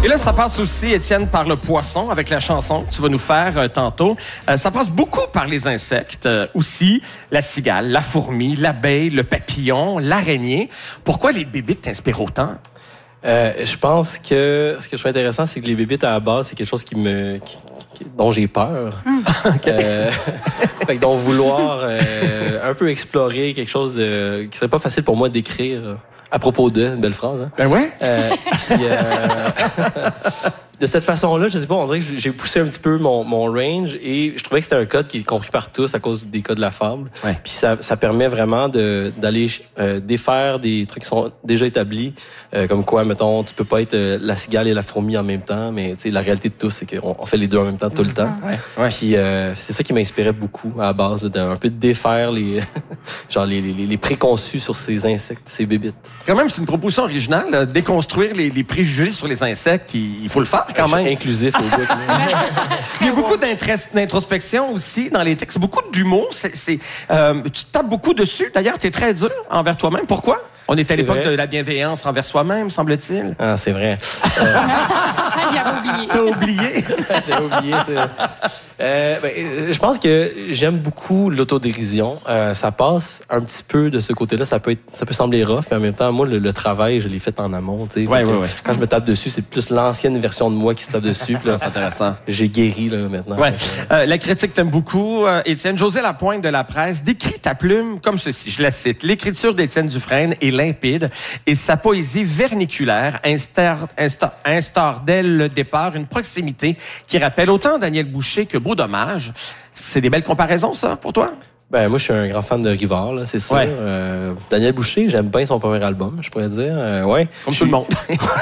là, ça passe aussi, Étienne, par le poisson avec la chanson que tu vas nous faire tantôt. Ça passe beaucoup par les insectes aussi. La cigale, la fourmi, l'abeille, le papillon, l'araignée. Pourquoi les bébites t'inspirent autant? Je pense que ce que je trouve intéressant, c'est que les bébites, à la base, c'est quelque chose dont j'ai peur. Fait que donc vouloir un peu explorer quelque chose qui serait pas facile pour moi d'écrire à propos de, une belle phrase, hein? Ben ouais. Puis, de cette façon-là, je sais pas, on dirait que j'ai poussé un petit peu mon range et je trouvais que c'était un code qui est compris par tous à cause des codes de la fable. Ouais. Puis ça permet vraiment d'aller défaire des trucs qui sont déjà établis, comme quoi, mettons, tu peux pas être la cigale et la fourmi en même temps, mais tu sais, la réalité de tous, c'est qu'on fait les deux en même temps tout le temps. Ouais. Puis c'est ça qui m'inspirait beaucoup à la base, là, d'un peu défaire les genre les préconçus sur ces insectes, ces bébites. Quand même, c'est une proposition originale, là, déconstruire les préjugés sur les insectes. Il faut le faire quand même. Inclusif au bout. Il y a beaucoup d'introspection aussi dans les textes. Beaucoup d'humour. Tu tapes beaucoup dessus. D'ailleurs, tu es très dur envers toi-même. Pourquoi? On est à l'époque de la bienveillance envers soi-même, semble-t-il. Ah, c'est vrai. Il avait oublié. T'as oublié? J'ai oublié. Je pense que j'aime beaucoup l'autodérision. Ça passe un petit peu de ce côté-là. Ça peut sembler rough, mais en même temps, moi, le travail, je l'ai fait en amont. Ouais. Quand je me tape dessus, c'est plus l'ancienne version de moi qui se tape dessus. Là, c'est intéressant. J'ai guéri là maintenant. Ouais. La critique t'aime beaucoup. Étienne, José Lapointe de La Presse décrit ta plume comme ceci. Je la cite. L'écriture d'Étienne Dufresne est limpide et sa poésie verniculaire instaure dès le départ une proximité qui rappelle autant Daniel Boucher que Beau Dommage. C'est des belles comparaisons, ça, pour toi? Ben moi, je suis un grand fan de Rivard, là, c'est sûr. Ouais. Daniel Boucher, j'aime bien son premier album, je pourrais dire. Ouais. Comme tout le monde.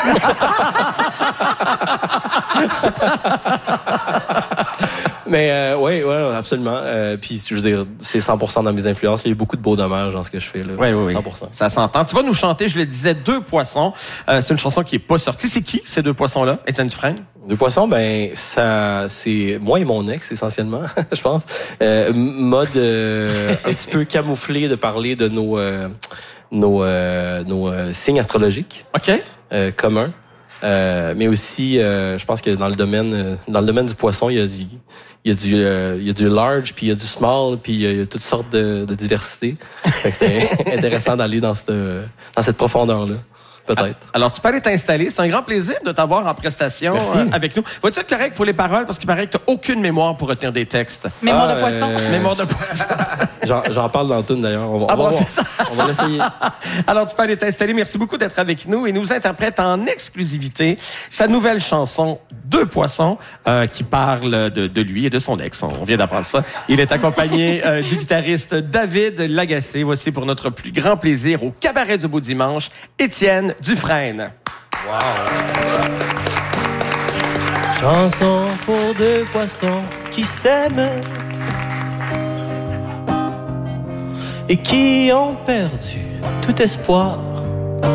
Mais ouais, absolument. Puis je veux dire, c'est 100% dans mes influences. Il y a beaucoup de beaux dommages dans ce que je fais là. Oui. 100%. Ça s'entend. Tu vas nous chanter, je le disais, Deux poissons. C'est une chanson qui est pas sortie. C'est qui ces deux poissons-là, Étienne Dufresne? Deux poissons, ben ça, c'est moi et mon ex essentiellement, je pense. Mode un petit peu camouflé de parler de nos signes astrologiques. OK. Communs. Mais aussi, je pense que dans le domaine du poisson, il y a du large, puis il y a du small, puis il y a toutes sortes de diversité. Fait que c'était intéressant d'aller dans cette profondeur-là. Peut-être. Alors, tu peux aller t'installer. C'est un grand plaisir de t'avoir en prestation avec nous. Vas-tu être correct pour les paroles? Parce qu'il paraît que tu n'as aucune mémoire pour retenir des textes. Mémoire de poisson. Mémoire de poisson. J'en parle dans le tune, d'ailleurs. On va voir. On va l'essayer. Alors, tu peux aller t'installer. Merci beaucoup d'être avec nous. Et nous interprète en exclusivité sa nouvelle chanson Deux poissons qui parle de lui et de son ex. On vient d'apprendre ça. Il est accompagné du guitariste David Lagacé. Voici pour notre plus grand plaisir au Cabaret du Beau Dimanche, Étienne Dufresne. Wow. Chanson pour deux poissons qui s'aiment et qui ont perdu tout espoir